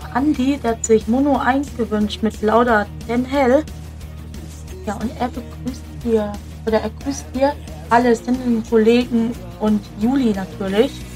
Andi, der hat sich Mono 1 gewünscht mit Lauda Ten Hell. Ja, und er grüßt hier alle Sinnen, Kollegen und Juli natürlich.